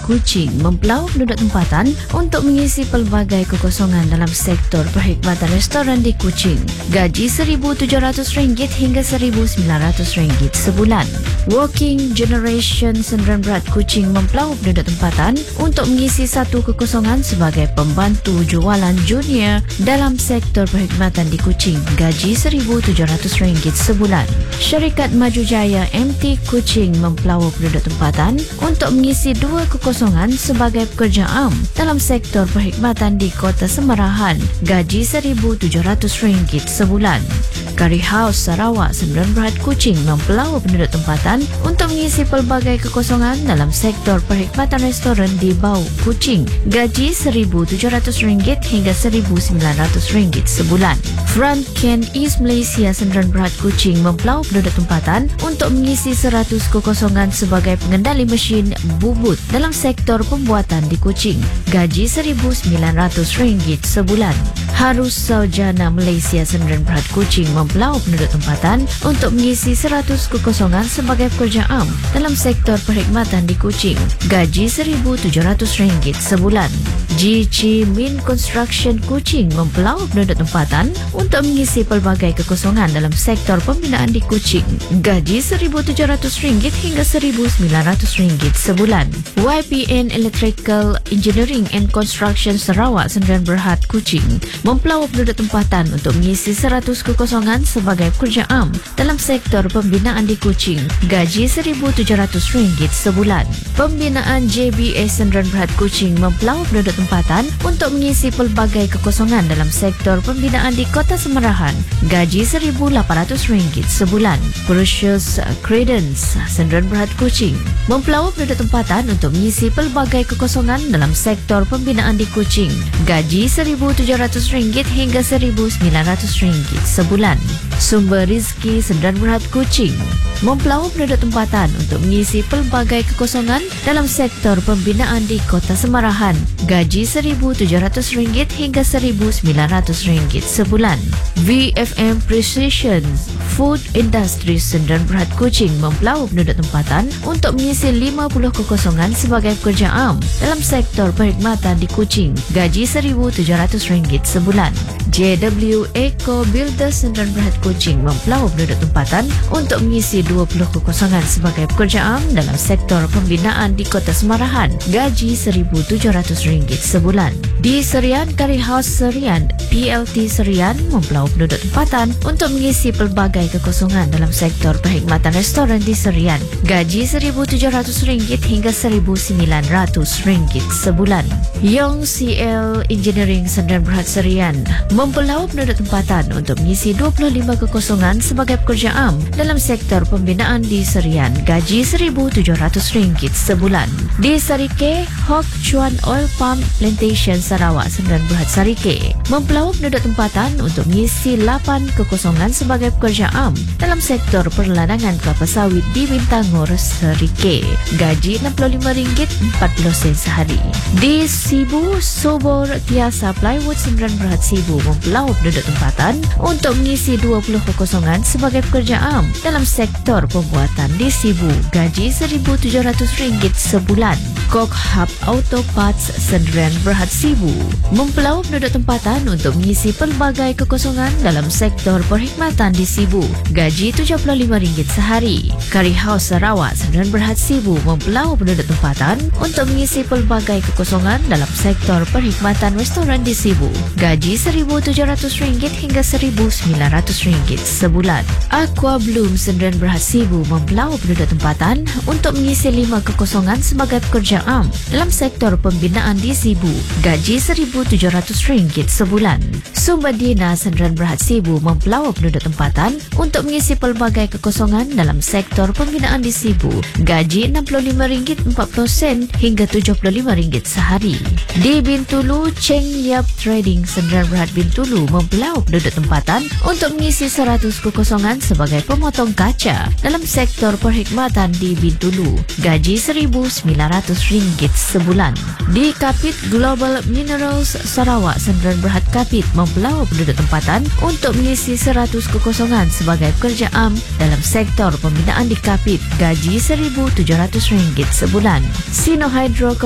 Kuching mempelaup penduduk tempatan untuk mengisi pelbagai kekosongan dalam sektor perkhidmatan restoran di Kuching. Gaji RM1,700 hingga RM1,900 sebulan. Working Generation Sdn Bhd Kuching mempelaup penduduk tempatan untuk mengisi satu kekosongan sebagai pembantu jualan junior dalam sektor perkhidmatan di Kuching. Gaji RM1,700 sebulan. Syarikat Maju Jaya MT Kuching mempelaup penduduk tempatan untuk mengisi dua kekosongan sebagai pekerja am dalam sektor perkhidmatan di Kota Semarahan. Gaji RM1,700 sebulan. Curry House Sarawak Sdn Bhd Kuching mempelaup penduduk tempatan untuk mengisi pelbagai kekosongan dalam sektor perkhidmatan restoran di Bau Kuching. Gaji RM1,700 hingga RM1,900 sebulan. Front Ken East Malaysia Sdn Bhd Kuching mempelaup penduduk tempatan untuk mengisi 100 kekosongan sebagai pengendali mesin bubut dalam sektor pembuatan di Kuching. Gaji RM1,900 sebulan. Harus Saujana Malaysia Sdn Bhd Kuching mempelaup penduduk tempatan untuk mengisi 100 kekosongan sebagai pekerja am dalam sektor perkhidmatan di Kuching. Gaji RM1,700 sebulan. GC Min Construction Kuching mempelaup penduduk tempatan untuk mengisi pelbagai kekosongan dalam sektor pembinaan di Kuching. Gaji RM1,700 hingga RM1,900 sebulan. YPN Electrical Engineering and Construction Sarawak Sdn Bhd Kuching mempelaup penduduk tempatan untuk mengisi 100 kekosongan sebagai pekerja am dalam sektor pembinaan di Kuching. Gaji RM1,700 sebulan. Pembinaan JBS Sdn Bhd Kuching mempelaup penduduk tempatan untuk mengisi pelbagai kekosongan dalam sektor pembinaan di Kota Semarahan. Gaji RM1,800 sebulan. Precious Credence Sdn Bhd Kuching mempelaup penduduk tempatan untuk mengisi pelbagai kekosongan dalam sektor pembinaan di Kuching. Gaji RM1,700 hingga RM1,900 sebulan. Sumber Rizki Sdn Bhd Kuching mempelaup penduduk tempatan untuk mengisi pelbagai kekosongan dalam sektor pembinaan di Kota Semarahan. Gaji RM1,700 hingga RM1,900 sebulan. VFM Precision Food Industry Sdn Bhd Kuching mempelaup penduduk tempatan untuk mengisi 50 kekosongan sebagai pekerja am dalam sektor perkhidmatan di Kuching. Gaji RM1,700 sebulan. JW Eco Builders Sdn Bhd Kuching mempelaup penduduk tempatan untuk mengisi 20 kekosongan sebagai pekerja am dalam sektor pembinaan di Kota Semarahan. Gaji RM1,700 sebulan. Di Serian Curry House Serian, PLT Serian mempelaup penduduk tempatan untuk mengisi pelbagai kekosongan dalam sektor perkhidmatan restoran di Serian. Gaji RM1,700 hingga RM1,900 sebulan. Yong CL Engineering Sdn Bhd Serian mempelaup penduduk tempatan untuk mengisi 25 kekosongan sebagai pekerja am dalam sektor pembinaan di Serian. Gaji RM1,700 sebulan. Di Sarike, Hock Chuan Oil Palm Plantation Sarawak Sdn Bhd Sarike mempelaup penduduk tempatan untuk mengisi 8 kekosongan sebagai pekerja am dalam sektor perladangan kelapa sawit di Bintangor Sarike. Gaji RM65.40 sehari. Di Sibu, Sobor Tiasa Plywood Sdn Bhd Sibu mempelaup penduduk tempatan untuk mengisi 20 kekosongan sebagai pekerja am dalam sektor pembuatan di Sibu. Gaji RM1,700 sebulan. Kok Hub Auto Parts Sdn Bhd Sibu mempelaup penduduk tempatan untuk mengisi pelbagai kekosongan dalam sektor perkhidmatan di Sibu. Gaji RM75 sehari. Curry House Sarawak Sdn Bhd Sibu mempelaup penduduk tempatan untuk mengisi pelbagai kekosongan dalam sektor perkhidmatan restoran di Sibu. Gaji RM1,700 hingga RM1,900 sebulan. Aqua Bloom Sdn Bhd Sibu mempelaup penduduk tempatan untuk mengisi 5 kekosongan sebagai pekerja am dalam sektor pembinaan di Sibu. Gaji RM1,700 sebulan. Sumbadina Sdn Bhd Sibu mempelaup penduduk tempatan untuk mengisi pelbagai kekosongan dalam sektor pembinaan di Sibu. Gaji RM65.40 hingga RM75 sehari. Di Bintulu, Cheng Yap Trading Sdn Bhd Bintulu mempelaup penduduk tempatan untuk mengisi 100 kekosongan sebagai pemotong kaca dalam sektor perkhidmatan di Bintulu. Gaji RM1,900 sebulan. Di Kapit Global Minerals Sarawak Sdn Bhd Kapit mempelaup penduduk tempatan untuk mengisi 100 kekosongan sebagai pekerja am dalam sektor pembinaan di Kapit. Gaji RM1,700 sebulan. Sino Hydro